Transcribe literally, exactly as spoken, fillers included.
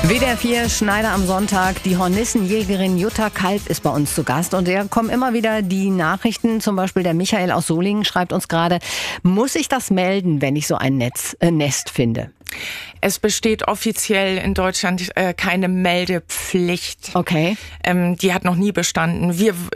W D R vier Schneider am Sonntag. Die Hornissenjägerin Jutta Kalb ist bei uns zu Gast. Und da kommen immer wieder die Nachrichten. Zum Beispiel der Michael aus Solingen schreibt uns gerade: Muss ich das melden, wenn ich so ein Netz, äh, Nest finde? Es besteht offiziell in Deutschland äh, keine Meldepflicht. Okay. Ähm, die hat noch nie bestanden. Wir